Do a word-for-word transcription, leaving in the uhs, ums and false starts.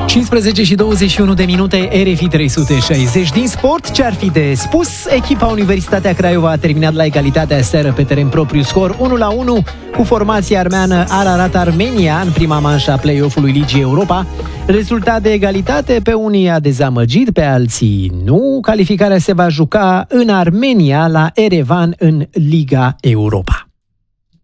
cincisprezece și douăzeci și unu de minute, R F I trei sute șaizeci. Din sport, ce ar fi de spus? Echipa Universitatea Craiova a terminat la egalitate aseară pe teren propriu, scor unu la unu cu formația armeană Ararat Armenia în prima manșă a play-off-ului Ligii Europa. Rezultat de egalitate, pe unii a dezamăgit, pe alții nu. Calificarea se va juca în Armenia, la Erevan, în Liga Europa.